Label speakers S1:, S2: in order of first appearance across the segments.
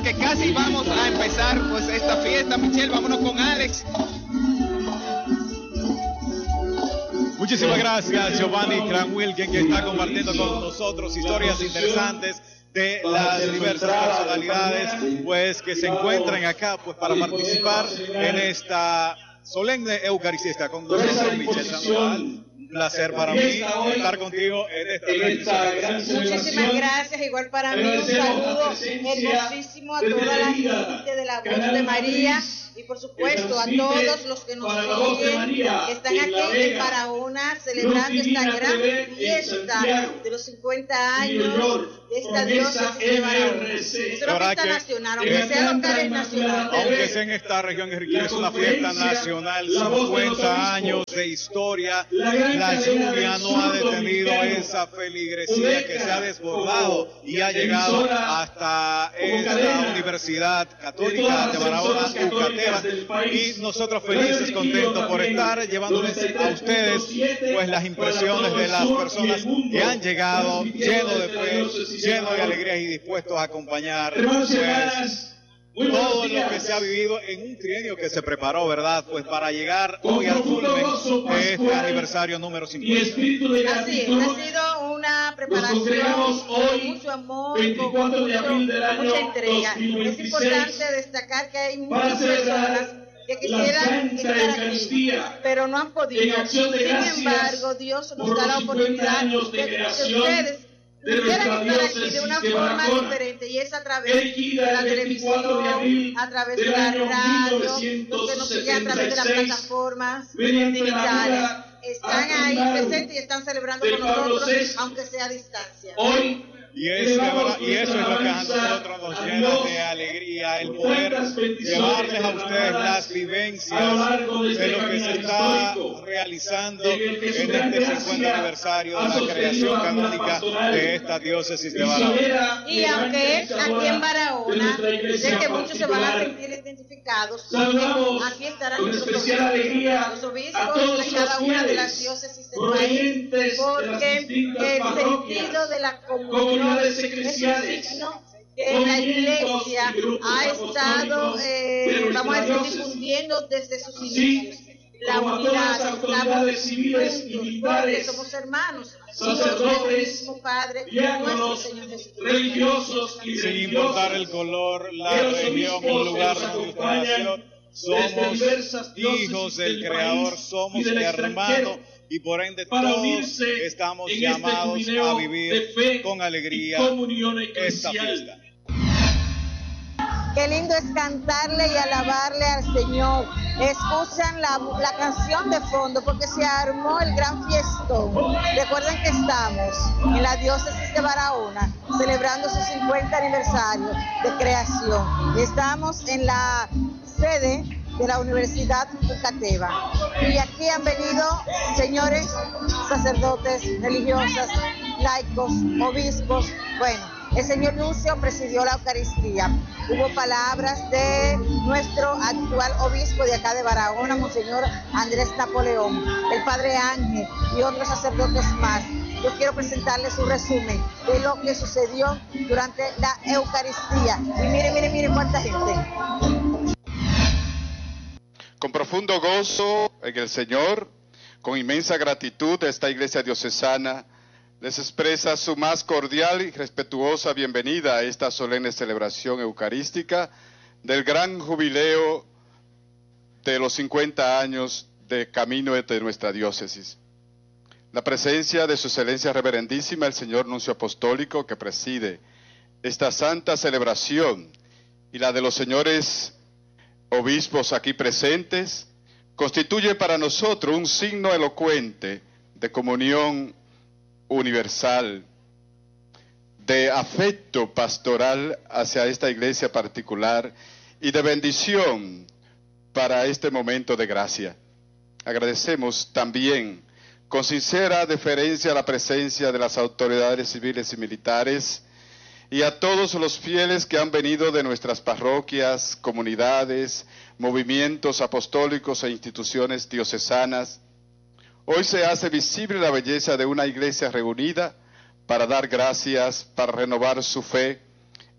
S1: porque casi vamos a empezar pues esta fiesta. Michelle, vámonos con Alex.
S2: Muchísimas gracias, Giovanni Cranwilken, que está compartiendo con nosotros historias interesantes de las diversas personalidades pues que se encuentran acá pues para participar en esta solemne Eucaristía con nosotros, Michelle Sandoval. Un placer para mí estar contigo en esta gran celebración.
S3: Muchísimas gracias, igual para mí un saludo hermosísimo a toda la gente de la Voz de María y por supuesto a todos los que nos siguen, que están aquí en Barahona celebrando esta gran fiesta de los 50 años de esta diócesis de Barahona. Es una fiesta nacional, aunque sea local, es nacional.
S2: Aunque sea en esta región, es una fiesta nacional, 50 años de historia. La lluvia no ha detenido esa feligresía que se ha desbordado y ha llegado hasta esta Universidad Católica de Barahona, UCATEBA, y nosotros felices, contentos por estar llevándoles a ustedes pues las impresiones de las personas que han llegado llenos de fe, llenos de alegría y dispuestos a acompañar pues todo lo que se ha vivido en un trienio que se preparó, ¿verdad? Pues para llegar hoy al culmen de este aniversario número 50.
S3: Así es, ha sido una preparación con mucho amor, con mucha entrega. Es importante destacar que hay muchas personas que quisieran estar aquí, pero no han podido. Sin embargo, Dios nos da la oportunidad de que ustedes quieran estar aquí de una forma diferente, y es a través de la televisión, a través de la radio, los que nos siguen a través de las plataformas digitales. Están ahí presentes y están celebrando con nosotros, aunque sea a distancia.
S2: Y eso es lo que a nosotros nos llena de alegría, el poder llevarles a ustedes las vivencias de lo que se está realizando en este 50 aniversario de la creación canónica de esta diócesis de Barahona.
S3: Y aunque es aquí en Barahona, sé que muchos se van a sentir identificados, aquí estarán los obispos de cada una de las diócesis del país, porque el sentido de la comunión es un signo que la Iglesia ha estado, vamos a decir, difundiendo desde sus inicios. La unidad, estamos civiles y militares, somos hermanos, hijos del mismo Padre, nuestro Señor Jesucristo.
S2: Religiosos y sin importar el color, la religión o lugar de nuestra nación, somos hijos del Creador, somos hermanos. Y por ende todos estamos llamados a vivir con alegría esta fiesta.
S3: Qué lindo es cantarle y alabarle al Señor. Escuchan la canción de fondo porque se armó el gran fiestón. Recuerden que estamos en la diócesis de Barahona celebrando su 50 aniversario de creación. Estamos en la sede de la Universidad UCATEBA. Y aquí han venido señores sacerdotes, religiosas, laicos, obispos. Bueno, el señor Lucio presidió la Eucaristía. Hubo palabras de nuestro actual obispo de acá de Barahona, Monseñor Andrés Napoleón, el Padre Ángel y otros sacerdotes más. Yo quiero presentarles un resumen de lo que sucedió durante la Eucaristía. Y miren cuánta gente.
S4: Con profundo gozo en el Señor, con inmensa gratitud, esta iglesia diocesana les expresa su más cordial y respetuosa bienvenida a esta solemne celebración eucarística del gran jubileo de los 50 años de camino de nuestra diócesis. La presencia de su excelencia reverendísima, el señor nuncio apostólico que preside esta santa celebración, y la de los señores obispos aquí presentes, constituye para nosotros un signo elocuente de comunión universal, de afecto pastoral hacia esta iglesia particular y de bendición para este momento de gracia. Agradecemos también con sincera deferencia a la presencia de las autoridades civiles y militares y a todos los fieles que han venido de nuestras parroquias, comunidades, movimientos apostólicos e instituciones diocesanas. Hoy se hace visible la belleza de una iglesia reunida para dar gracias, para renovar su fe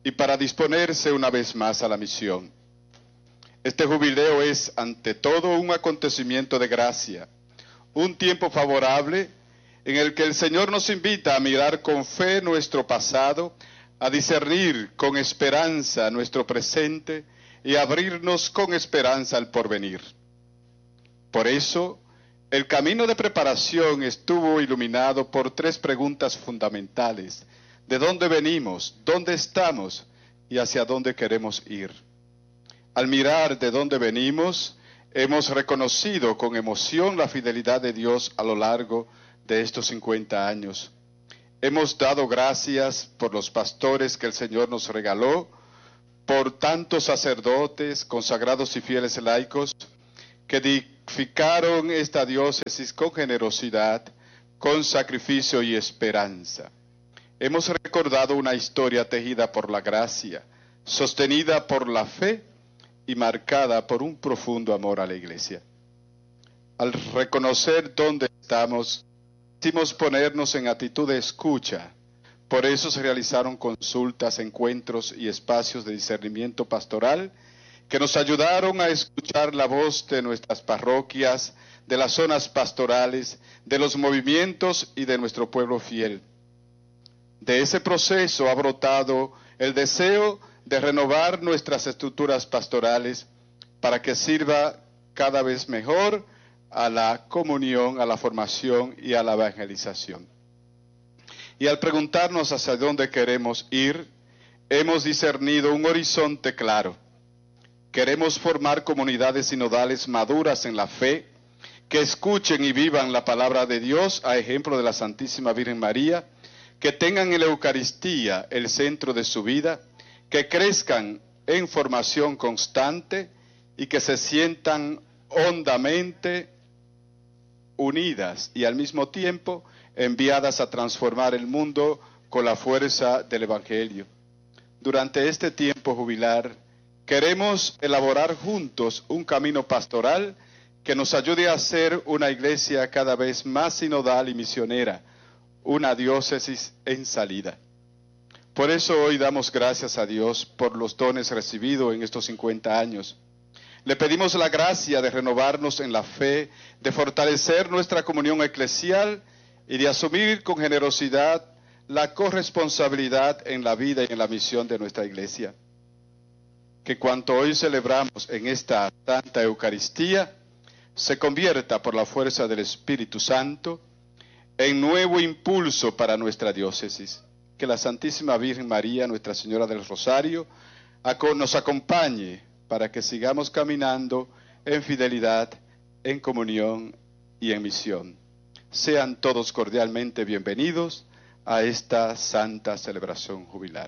S4: y para disponerse una vez más a la misión. Este jubileo es, ante todo, un acontecimiento de gracia, un tiempo favorable en el que el Señor nos invita a mirar con fe nuestro pasado, a discernir con esperanza nuestro presente y a abrirnos con esperanza al porvenir. Por eso, el camino de preparación estuvo iluminado por 3 preguntas fundamentales: ¿de dónde venimos? ¿Dónde estamos? ¿Y hacia dónde queremos ir? Al mirar de dónde venimos, hemos reconocido con emoción la fidelidad de Dios a lo largo de estos 50 años. Hemos dado gracias por los pastores que el Señor nos regaló, por tantos sacerdotes, consagrados y fieles laicos que edificaron esta diócesis con generosidad, con sacrificio y esperanza. Hemos recordado una historia tejida por la gracia, sostenida por la fe y marcada por un profundo amor a la Iglesia. Al reconocer dónde estamos, quisimos ponernos en actitud de escucha. Por eso se realizaron consultas, encuentros y espacios de discernimiento pastoral que nos ayudaron a escuchar la voz de nuestras parroquias, de las zonas pastorales, de los movimientos y de nuestro pueblo fiel. De ese proceso ha brotado el deseo de renovar nuestras estructuras pastorales para que sirva cada vez mejor a la comunión, a la formación y a la evangelización. Y al preguntarnos hacia dónde queremos ir, hemos discernido un horizonte claro. Queremos formar comunidades sinodales maduras en la fe, que escuchen y vivan la palabra de Dios a ejemplo de la Santísima Virgen María, que tengan en la Eucaristía el centro de su vida, que crezcan en formación constante y que se sientan hondamente unidas y al mismo tiempo enviadas a transformar el mundo con la fuerza del Evangelio. Durante este tiempo jubilar, queremos elaborar juntos un camino pastoral que nos ayude a ser una iglesia cada vez más sinodal y misionera, una diócesis en salida. Por eso hoy damos gracias a Dios por los dones recibidos en estos 50 años. Le pedimos la gracia de renovarnos en la fe, de fortalecer nuestra comunión eclesial y de asumir con generosidad la corresponsabilidad en la vida y en la misión de nuestra iglesia. Que cuanto hoy celebramos en esta Santa Eucaristía se convierta por la fuerza del Espíritu Santo en nuevo impulso para nuestra diócesis. Que la Santísima Virgen María, Nuestra Señora del Rosario, nos acompañe para que sigamos caminando en fidelidad, en comunión y en misión. Sean todos cordialmente bienvenidos a esta santa celebración jubilar.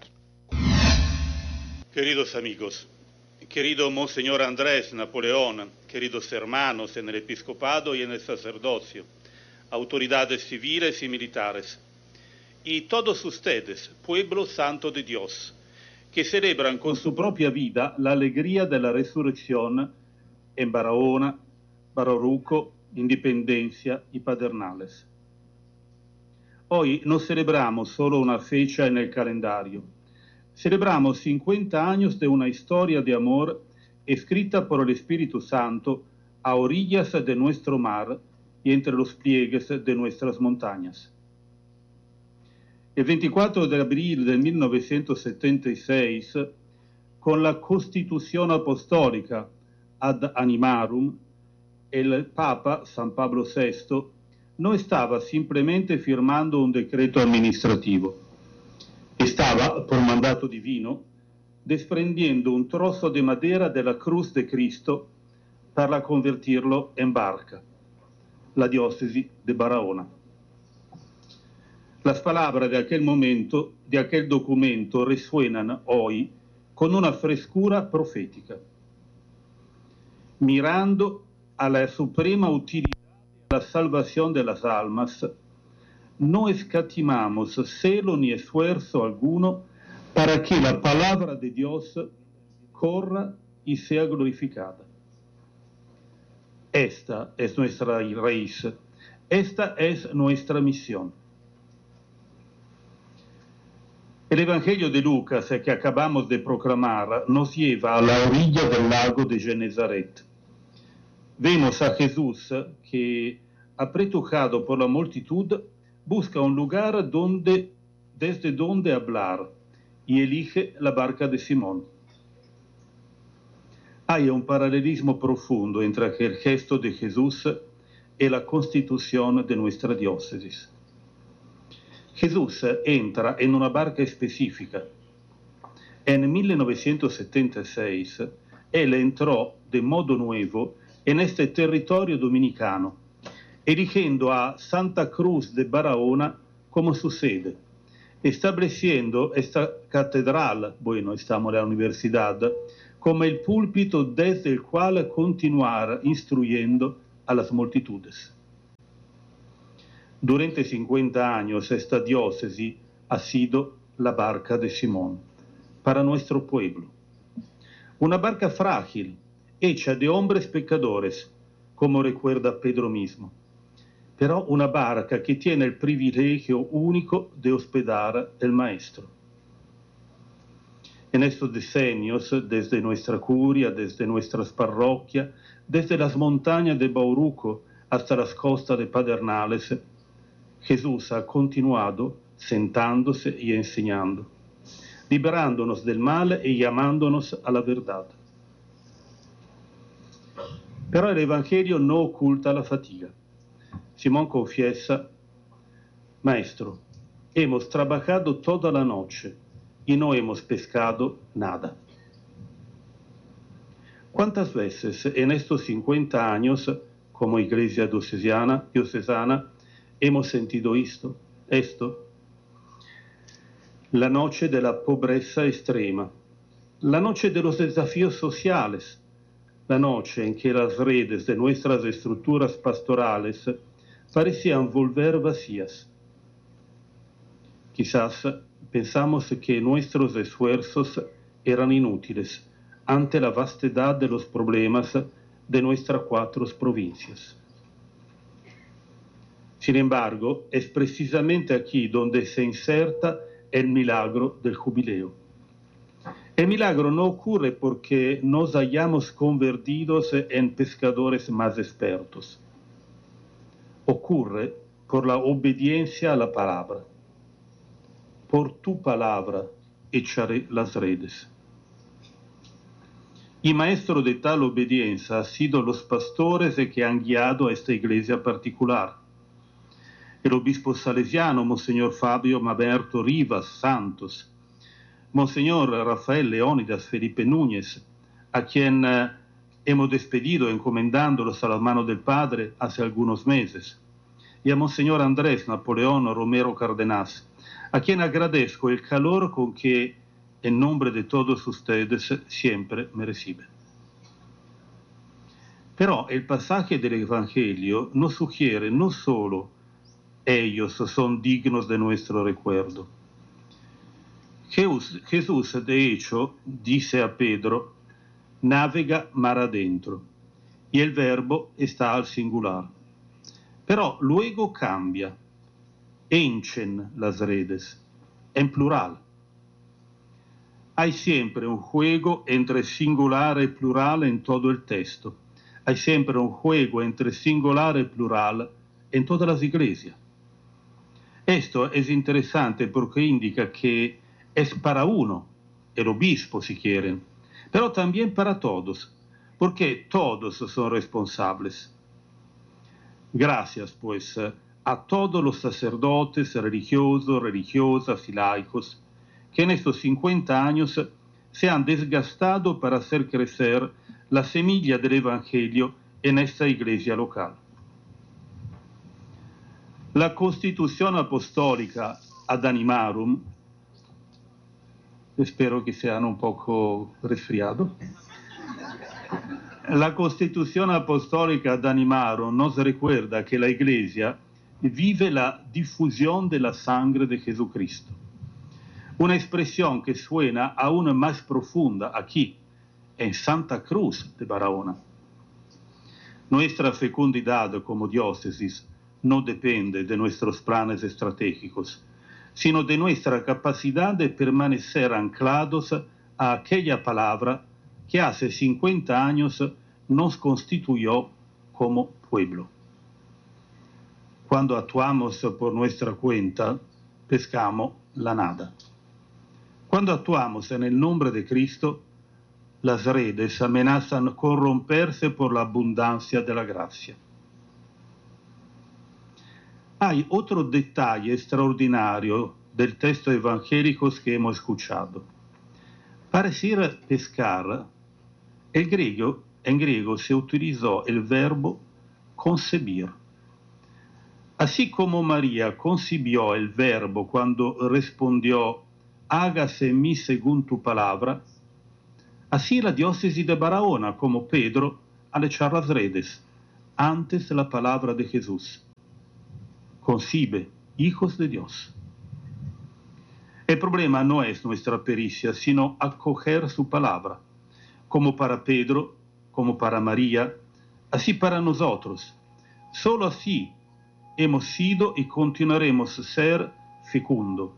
S5: Queridos amigos, querido Monseñor Andrés Napoleón, queridos hermanos en el episcopado y en el sacerdocio, autoridades civiles y militares, y todos ustedes, pueblo santo de Dios, que celebran con su propia vida la alegría de la resurrección en Barahona, Bararuco, Independencia y Pedernales. Hoy no celebramos solo una fecha en el calendario, celebramos 50 años de una historia de amor escrita por el Espíritu Santo a orillas de nuestro mar y entre los pliegues de nuestras montañas. El 24 de abril de 1976, con la Constitución Apostólica Ad Animarum, el Papa San Pablo VI no estaba simplemente firmando un decreto administrativo. Estaba, por mandato divino, desprendiendo un trozo de madera de la cruz de Cristo para convertirlo en barca, la diócesis de Barahona. Las palabras de aquel momento, de aquel documento, resuenan hoy con una frescura profética. Mirando a la suprema utilidad de la salvación de las almas, no escatimamos celo ni esfuerzo alguno para que la palabra de Dios corra y sea glorificada. Esta es nuestra raíz, esta es nuestra misión. El Evangelio de Lucas que acabamos de proclamar nos lleva a la orilla del lago de Genezaret. Vemos a Jesús que, apretujado por la multitud, busca un lugar desde donde hablar y elige la barca de Simón. Hay un paralelismo profundo entre el gesto de Jesús y la constitución de nuestra diócesis. Jesús entra en una barca específica. En 1976, él entró de modo nuevo en este territorio dominicano, eligiendo a Santa Cruz de Barahona como su sede, estableciendo esta catedral, bueno, estamos en la universidad, como el púlpito desde el cual continuar instruyendo a las multitudes. Durante 50 años esta diócesis ha sido la barca de Simón para nuestro pueblo. Una barca frágil, hecha de hombres pecadores, como recuerda Pedro mismo, pero una barca que tiene el privilegio único de hospedar el Maestro. En estos decenios, desde nuestra curia, desde nuestras parroquias, desde las montañas de Bauruco hasta las costas de Pedernales, Jesús ha continuado sentándose y enseñando, liberándonos del mal y llamándonos a la verdad. Pero el Evangelio no oculta la fatiga. Simón confiesa: Maestro, hemos trabajado toda la noche y no hemos pescado nada. ¿Cuántas veces en estos 50 años, como Iglesia diocesana, hemos sentido esto? La noche de la pobreza extrema, la noche de los desafíos sociales, la noche en que las redes de nuestras estructuras pastorales parecían volver vacías. Quizás pensamos que nuestros esfuerzos eran inútiles ante la vastedad de los problemas de nuestras 4 provincias. Sin embargo, es precisamente aquí donde se inserta el milagro del jubileo. El milagro no ocurre porque nos hayamos convertido en pescadores más expertos. Ocurre por la obediencia a la palabra. Por tu palabra echaré las redes. Y maestro de tal obediencia han sido los pastores que han guiado a esta iglesia particular. El obispo salesiano, Monseñor Fabio Maberto Rivas Santos, Monseñor Rafael Leónidas Felipe Núñez, a quien hemos despedido encomendándolos a las manos del Padre hace algunos meses, y a Monseñor Andrés Napoleón Romero Cárdenas, a quien agradezco el calor con que, en nombre de todos ustedes, siempre me reciben. Pero el pasaje del Evangelio nos sugiere no solo ellos son dignos de nuestro recuerdo. Jesús, de hecho, dice a Pedro: navega mar adentro, y el verbo está al singular. Pero luego cambia: echen las redes, en plural. Hay siempre un juego entre singular y plural en todo el texto. Hay siempre un juego entre singular y plural en todas las iglesias. Esto es interesante porque indica que es para uno, el obispo si quieren, pero también para todos, porque todos son responsables. Gracias, pues, a todos los sacerdotes, religiosos, religiosas y laicos que en estos 50 años se han desgastado para hacer crecer la semilla del Evangelio en esta iglesia local. La Constitución Apostólica Ad Animarum, espero que sean un poco resfriados. La Constitución Apostólica Ad Animarum nos recuerda que la Iglesia vive la difusión de la sangre de Jesucristo. Una expresión que suena aún más profunda aquí, en Santa Cruz de Barahona. Nuestra fecundidad como diócesis no depende de nuestros planes estratégicos,
S6: sino de nuestra capacidad de permanecer anclados a aquella palabra que hace 50 años nos constituyó como pueblo. Cuando actuamos por nuestra cuenta, pescamos la nada. Cuando actuamos en el nombre de Cristo, las redes amenazan corromperse por la abundancia de la gracia. Hay otro detalle extraordinario del texto evangélico que hemos escuchado. Para decir pescar, en griego se utilizó el verbo concebir. Así como María concibió el verbo cuando respondió, hágase en mí según tu palabra, así la diócesis de Barahona, como Pedro, al echar las redes, antes la palabra de Jesús. Concibe hijos de Dios. El problema no es nuestra pericia, sino acoger su palabra, como para Pedro, como para María, así para nosotros. Solo así hemos sido y continuaremos a ser fecundo.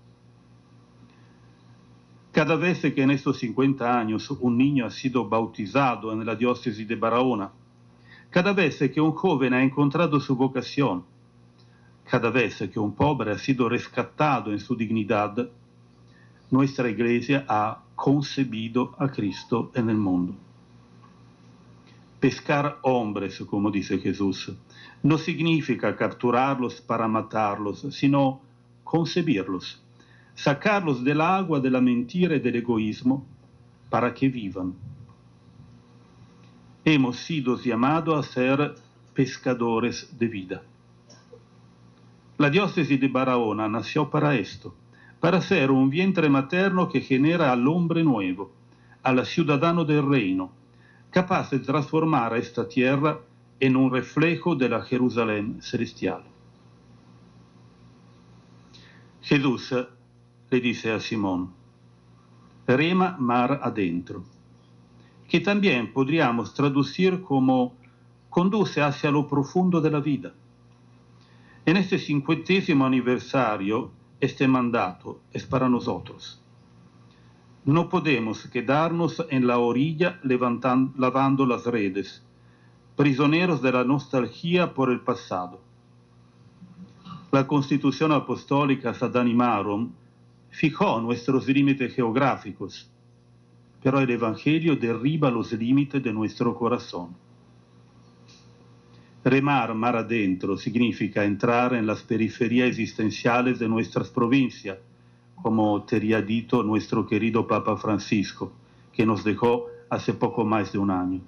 S6: Cada vez que en estos 50 años un niño ha sido bautizado en la diócesis de Barahona, cada vez que un joven ha encontrado su vocación, cada vez que un pobre ha sido rescatado en su dignidad, nuestra iglesia ha concebido a Cristo en el mundo. Pescar hombres, como dice Jesús, no significa capturarlos para matarlos, sino concebirlos, sacarlos del agua de la mentira y del egoísmo para que vivan. Hemos sido llamados a ser pescadores de vida. La diócesis de Barahona nació para esto, para ser un vientre materno que genera al hombre nuevo, al ciudadano del reino, capaz de transformar a esta tierra en un reflejo de la Jerusalén celestial. Jesús le dice a Simón, rema mar adentro, que también podríamos traducir como conduce hacia lo profundo de la vida. En este 50º aniversario, este mandato es para nosotros. No podemos quedarnos en la orilla lavando las redes, prisioneros de la nostalgia por el pasado. La Constitución Apostólica Ad Animarum fijó nuestros límites geográficos, pero el Evangelio derriba los límites de nuestro corazón. Remar mar adentro significa entrar en las periferias existenciales de nuestras provincias, como te había dicho nuestro querido Papa Francisco, que nos dejó hace poco más de un año.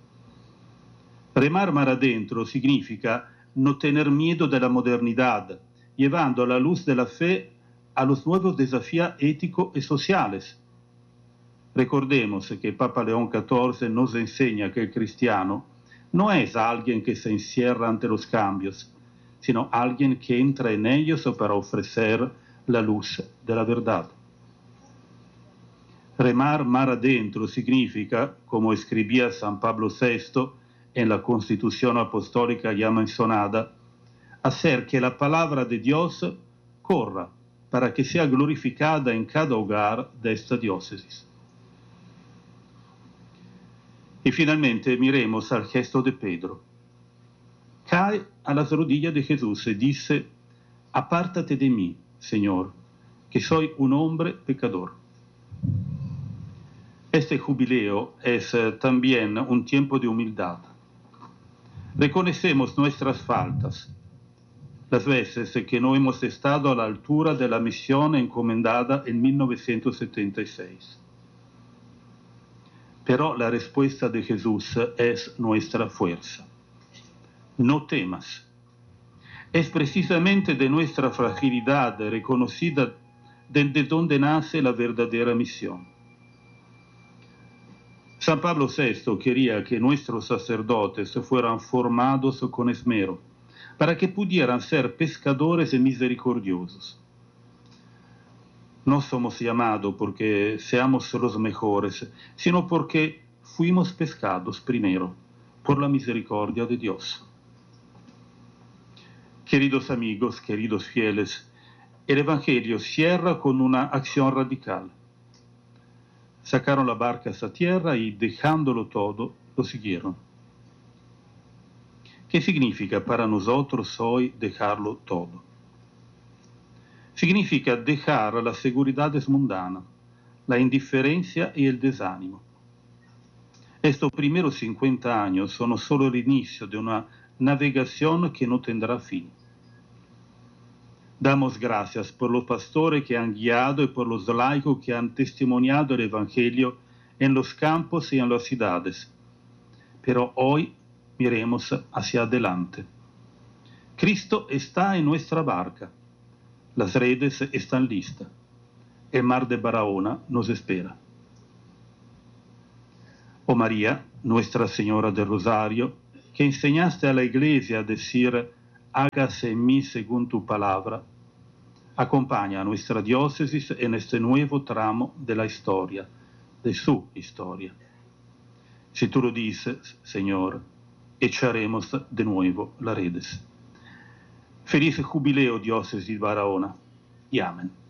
S6: Remar mar adentro significa no tener miedo de la modernidad, llevando la luz de la fe a los nuevos desafíos éticos y sociales. Recordemos que Papa León XIV nos enseña que el cristiano no es alguien que se encierra ante los cambios, sino alguien que entra en ellos para ofrecer la luz de la verdad. Remar mar adentro significa, como escribía San Pablo VI en la Constitución Apostólica ya mencionada, hacer que la palabra de Dios corra para que sea glorificada en cada hogar de esta diócesis. Y finalmente miremos al gesto de Pedro. Cae a las rodillas de Jesús y dice, apártate de mí, Señor, que soy un hombre pecador. Este jubileo es también un tiempo de humildad. Reconocemos nuestras faltas, las veces que no hemos estado a la altura de la misión encomendada en 1976. Pero la respuesta de Jesús es nuestra fuerza. No temas. Es precisamente de nuestra fragilidad reconocida desde donde nace la verdadera misión. San Pablo VI quería que nuestros sacerdotes fueran formados con esmero, para que pudieran ser pescadores misericordiosos. No somos llamados porque seamos los mejores, sino porque fuimos pescados primero por la misericordia de Dios. Queridos amigos, queridos fieles, El Evangelio cierra con una acción radical. Sacaron la barca a esa tierra y dejándolo todo, lo siguieron. ¿Qué significa para nosotros hoy dejarlo todo? Significa dejar las seguridades mundanas, la indiferencia y el desánimo. Estos primeros 50 años son solo el inicio de una navegación que no tendrá fin. Damos gracias por los pastores que han guiado y por los laicos que han testimoniado el Evangelio en los campos y en las ciudades. Pero hoy miremos hacia adelante. Cristo está en nuestra barca. Las redes están listas. El mar de Barahona nos espera. Oh María, Nuestra Señora del Rosario, que enseñaste a la Iglesia a decir hágase en mí según tu palabra, acompaña a nuestra diócesis en este nuevo tramo de la historia, de su historia. Si tú lo dices, Señor, echaremos de nuevo las redes. Feliz jubileo, diócesis de Barahona, y amén.